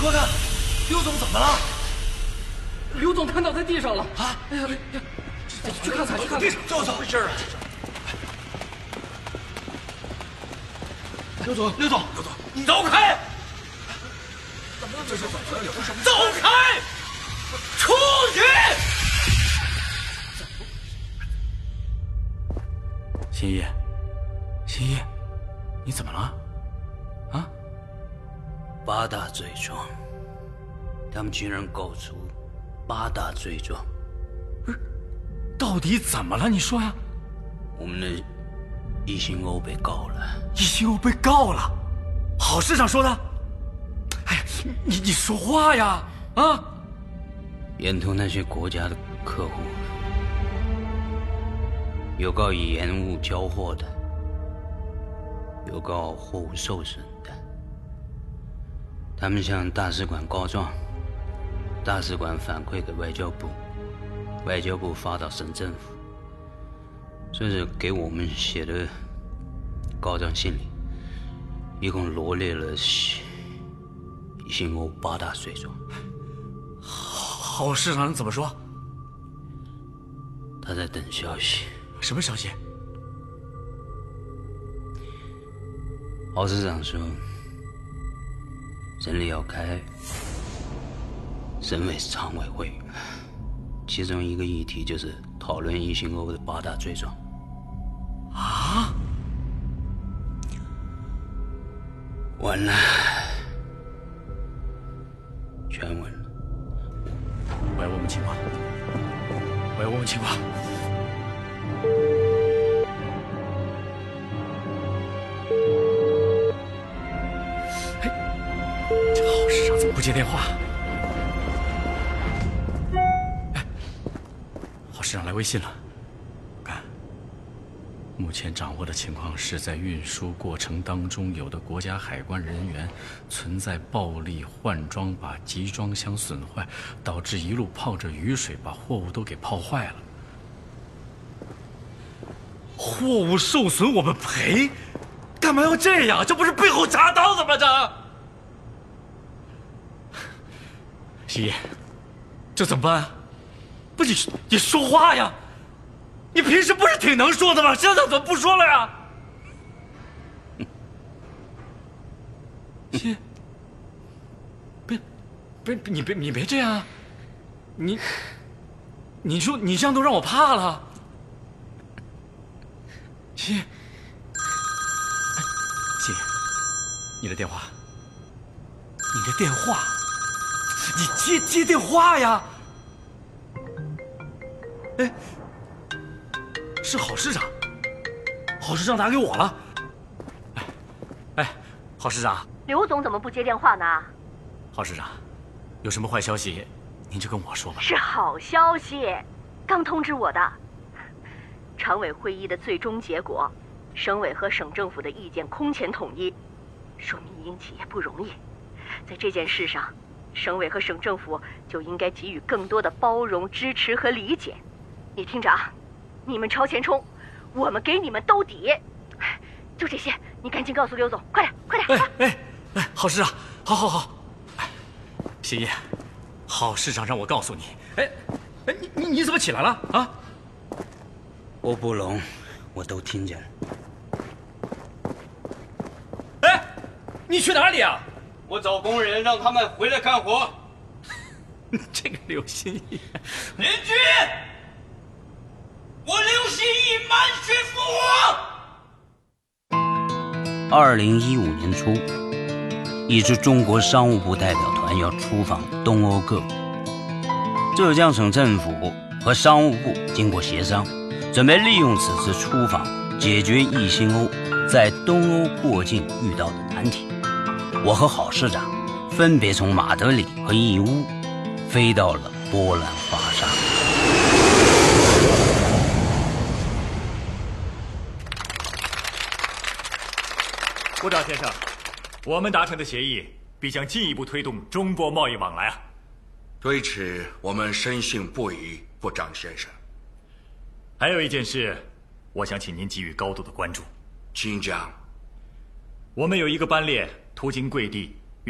哥看，刘总怎么了？ 刘总瘫倒在地上了啊！ 哎呀，去看看，去看看， 怎么回事啊？刘总，你走开！怎么了？这是怎么了？走开！出去！ 新一，你怎么了？啊 8大罪状，他们居然搞出8大罪状， 不是，到底怎么了？你说呀？ 我们的易兴欧被告了。 易兴欧被告了？郝市长说的？哎呀，你说话呀！啊！ 沿途那些国家的客户，有告以延误交货的，有告货物受损的。他们向大使馆告状，大使馆反馈给外交部，外交部发到省政府，甚至给我们写的告状信里，一共罗列了易兴欧8大罪状。 郝市长怎么说？ 他在等消息。 什么消息？ 郝市长说，省里要开省委常委会，其中一个议题就是讨论易兴欧的8大罪状。 啊！ 完了，全完了。 我要问问情况。嘿，这郝市长怎么不接电话？哎，郝市长来微信了。看，目前掌握的情况是在运输过程当中，有的国家海关人员存在暴力换装，把集装箱损坏，导致一路泡着雨水，把货物都给泡坏了。货物受损我们赔，干嘛要这样？这不是背后插刀子吗？这，西野，这怎么办啊？不，你说话呀！你平时不是挺能说的吗？现在怎么不说了呀？西，你别这样啊！你说你这样都让我怕了。西，西，你的电话，你接电话呀！哎，是郝市长，郝市长打给我了。哎，郝市长， 刘总怎么不接电话呢？ 郝市长，有什么坏消息，您就跟我说吧。 是好消息，刚通知我的。常委会议的最终结果，省委和省政府的意见空前统一，说民营企业不容易。在这件事上，省委和省政府就应该给予更多的包容、支持和理解。你听着啊，你们朝前冲，我们给你们兜底。就这些，你赶紧告诉刘总，快点！ 哎，郝市长，好。哎，谢烨，郝市长让我告诉你。哎，你怎么起来了啊？ 我不聋，我都听见了。 哎，你去哪里啊？ 我找工人让他们回来干活。 这个刘新义， 邻居，我刘新义满血复活。 2015年初，一支中国商务部代表团要出访东欧各国。浙江省政府和商务部经过协商，准备利用此次出访解决易兴欧在东欧过境遇到的难题。我和郝市长分别从马德里和义乌飞到了波兰华沙。 部长先生，我们达成的协议必将进一步推动中波贸易往来啊！ 对此，我们深信不疑，部长先生。 还有一件事，我想请您给予高度的关注。 请讲。 我们有一个班列途经贵地，